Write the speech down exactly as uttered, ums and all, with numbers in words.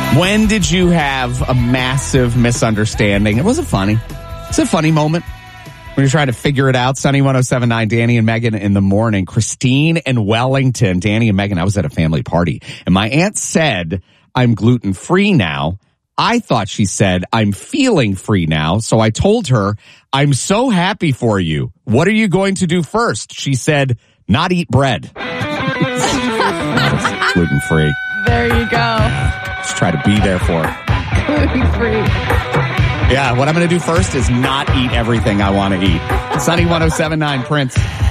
When did you have a massive misunderstanding? It wasn't funny. It's a funny moment when you're trying to figure it out. Sunny one oh seven point nine, Danny and Megan in the morning. Christine and Wellington. Danny and Megan, I was at a family party, and my aunt said, I'm gluten-free now. I thought she said, I'm feeling free now. So I told her, I'm so happy for you. What are you going to do first? She said, not eat bread. Gluten-free. There you go. Just try to be there for her. Gluten-free. Yeah, what I'm going to do first is not eat everything I want to eat. Sunny one oh seven point nine, Prince.